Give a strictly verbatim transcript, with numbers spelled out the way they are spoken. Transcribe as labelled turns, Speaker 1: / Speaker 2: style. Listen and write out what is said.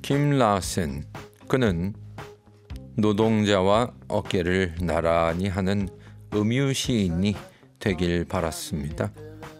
Speaker 1: 김라센, 그는 노동자와 어깨를 나란히 하는 음유 시인이 되길 바랐습니다.